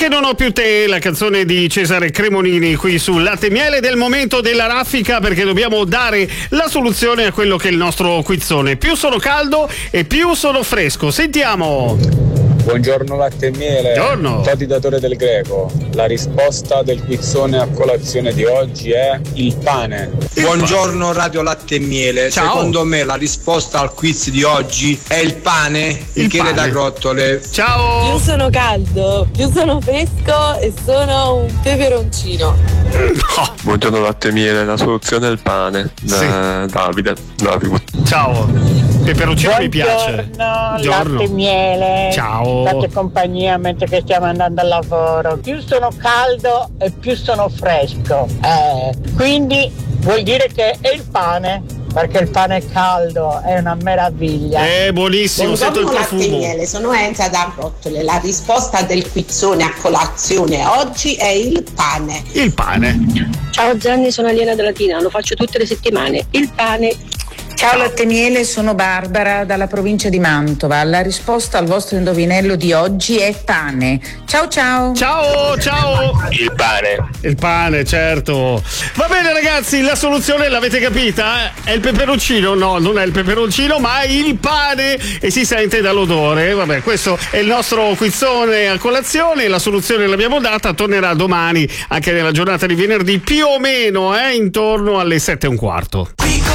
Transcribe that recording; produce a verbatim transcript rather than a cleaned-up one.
Perché non ho più te, la canzone di Cesare Cremonini qui su Latte e Miele, del momento della raffica, perché dobbiamo dare la soluzione a quello che è il nostro quizzone. Più sono caldo e più sono fresco. Sentiamo. Buongiorno Latte e Miele. Buongiorno. Toti Datore del Greco. La risposta del quizzone a colazione di oggi è il pane. Il Buongiorno pane. Radio Latte e Miele. Ciao. Secondo me la risposta al quiz di oggi è il pane, Il Michele pane. da Grottole. Ciao. Più sono caldo, più sono fresco e sono un peperoncino. No. Buongiorno Latte e Miele, la soluzione è il pane. Da Sì. Davide. Davide. Ciao. Peperoncino mi piace. Buongiorno, Buongiorno. Latte e Miele. Ciao. Fate compagnia mentre che stiamo andando al lavoro. Più sono caldo e più sono fresco. Eh, quindi vuol dire che è il pane, perché il pane è caldo, è una meraviglia. È buonissimo, sento il Buongiorno Latte e profumo. Miele, sono Enza da Grottole. La risposta del quizzone a colazione oggi è il pane. Il pane. Ciao Gianni, sono Aliena da Latina, lo faccio tutte le settimane. Il pane. Ciao Latte e Miele, sono Barbara dalla provincia di Mantova. La risposta al vostro indovinello di oggi è pane. Ciao ciao. Ciao, ciao. Il pane. Il pane, certo. Va bene ragazzi, la soluzione l'avete capita? eh? È il peperoncino? No, non è il peperoncino, ma è il pane e si sente dall'odore. Vabbè, questo è il nostro quizzone a colazione, la soluzione l'abbiamo data, tornerà domani anche nella giornata di venerdì più o meno, eh, intorno alle sette e un quarto.